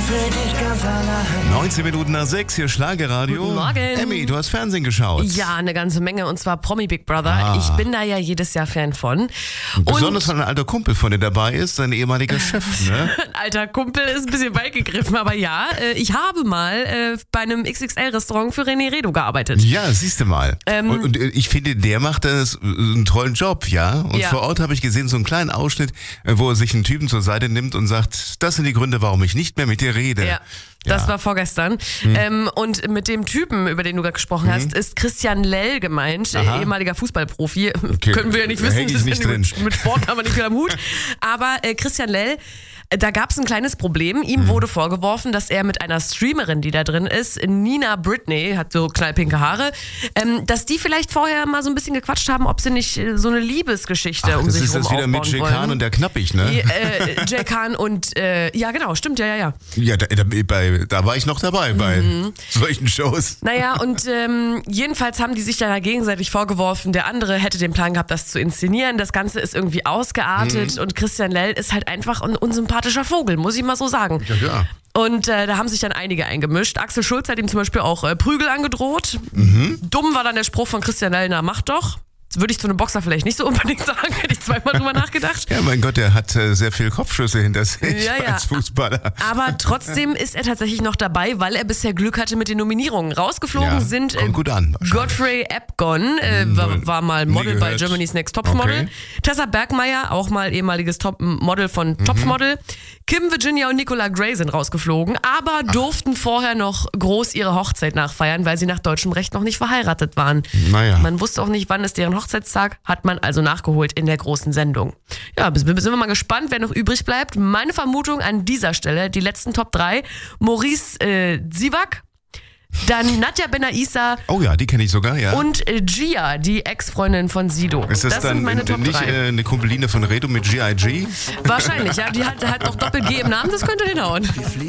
für dich ganz allein. 19 Minuten nach 6, hier Schlagerradio. Guten Morgen. Emmy, du hast Fernsehen geschaut. Ja, eine ganze Menge, und zwar Promi Big Brother. Ich bin da ja jedes Jahr Fan von. Besonders weil ein alter Kumpel von dir dabei ist, sein ehemaliger Chef, ne? Ein alter Kumpel ist ein bisschen weit gegriffen, aber ja, ich habe mal bei einem XXL-Restaurant für René Redo gearbeitet. Ja, siehst du mal. Und ich finde, der macht einen tollen Job, ja? Und Ja. vor Ort habe ich gesehen, so einen kleinen Ausschnitt, wo er sich einen Typen zur Seite nimmt und sagt, das sind die Gründe, warum ich nicht mehr mit dir rede. Ja. Das war vorgestern. Und mit dem Typen, über den du gerade gesprochen hast, ist Christian Lell gemeint, Aha. ehemaliger Fußballprofi. Okay. Können wir ja nicht Da wissen, häng ich das nicht ist drin. mit Sport haben wir nicht viel am Hut. Aber Christian Lell, da gab es ein kleines Problem. Ihm wurde vorgeworfen, dass er mit einer Streamerin, die da drin ist, Nina Britney, hat so knallpinke Haare, dass die vielleicht vorher mal so ein bisschen gequatscht haben, ob sie nicht so eine Liebesgeschichte um das sich ist rum das wieder mit aufbauen Jay wollen. Khan und der Knappig, ne? Jay Khan und, ja genau, stimmt, ja. Ja, da war ich noch dabei bei solchen Shows. Naja, und jedenfalls haben die sich da gegenseitig vorgeworfen, der andere hätte den Plan gehabt, das zu inszenieren. Das Ganze ist irgendwie ausgeartet und Christian Lell ist halt einfach ein unsympathischer Vogel, muss ich mal so sagen. Ja. Und da haben sich dann einige eingemischt. Axel Schulz hat ihm zum Beispiel auch Prügel angedroht. Dumm war dann der Spruch von Christian Lell, na mach doch. Das würde ich zu einem Boxer vielleicht nicht so unbedingt sagen, hätte ich zweimal drüber nachgedacht. Ja, mein Gott, der hat sehr viel Kopfschüsse hinter sich Ja. als Fußballer. Aber trotzdem ist er tatsächlich noch dabei, weil er bisher Glück hatte mit den Nominierungen. Rausgeflogen Ja, sind kommt gut an, wahrscheinlich. Godfrey Epgon, war mal Model Nie bei gehört. Germany's Next Topmodel. Okay. Tessa Bergmeier, auch mal ehemaliges Topmodel von Topmodel. Kim Virginia und Nicola Gray sind rausgeflogen, aber durften vorher noch groß ihre Hochzeit nachfeiern, weil sie nach deutschem Recht noch nicht verheiratet waren. Naja. Man wusste auch nicht, wann ist deren Hochzeitstag, hat man also nachgeholt in der großen Sendung. Ja, sind wir mal gespannt, wer noch übrig bleibt. Meine Vermutung an dieser Stelle, die letzten Top 3, Maurice Zivak, dann Nadja Benaissa Oh ja, die kenne ich sogar, ja. und Gia, die Ex-Freundin von Sido. Ist das dann sind meine Top nicht 3. eine Kumpeline von Redo mit G.I.G.? Wahrscheinlich, ja. Die hat noch Doppel-G im Namen, das könnte hinhauen.